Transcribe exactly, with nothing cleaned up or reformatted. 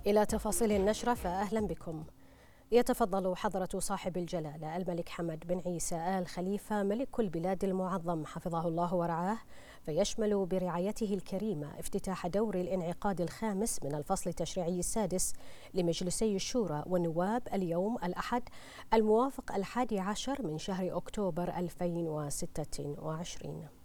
إلى تفاصيل النشرة فأهلا بكم. يتفضل حضرة صاحب الجلالة الملك حمد بن عيسى آل خليفة ملك البلاد المعظم حفظه الله ورعاه، فيشمل برعايته الكريمة افتتاح دور الانعقاد الخامس من الفصل التشريعي السادس لمجلسي الشورى والنواب اليوم الأحد الموافق الحادي عشر من شهر أكتوبر ألفين وستة وعشرين.